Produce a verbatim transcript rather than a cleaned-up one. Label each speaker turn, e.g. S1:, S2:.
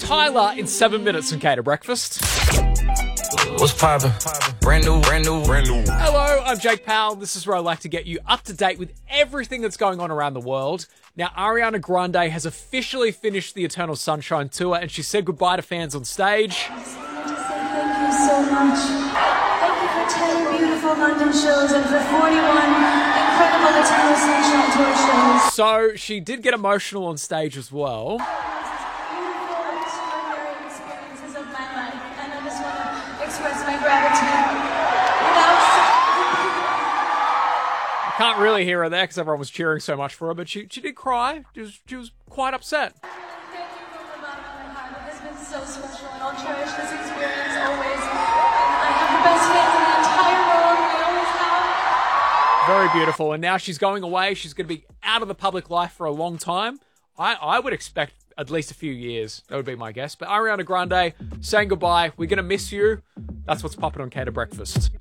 S1: Tyler in seven minutes and Cater Breakfast.
S2: What's poppin'? Brand new, brand new, brand new.
S1: Hello, I'm Jake Powell. This is where I like to get you up to date with everything that's going on around the world. Now, Ariana Grande has officially finished the Eternal Sunshine Tour, and she said goodbye to fans on stage.
S3: I just wanted to say thank you so much. Thank you for ten beautiful London shows and for forty-one incredible Eternal Sunshine Tour shows.
S1: So, she did get emotional on stage as well.
S3: Beautiful, extraordinary experiences of my life, and I just want to express my gratitude. Without
S1: Can't really hear her there because everyone was cheering so much for her, but she, she did cry. She was, she was quite upset.
S3: Thank you from the bottom of my heart. It has been so special, and I'll cherish this experience always. And I have the best fans in the entire world, and I always have.
S1: Very beautiful. And now she's going away. She's going to be out of the public life for a long time. I, I would expect at least a few years. That would be my guess. But Ariana Grande saying goodbye. We're going to miss you. That's what's popping on Cater Breakfast.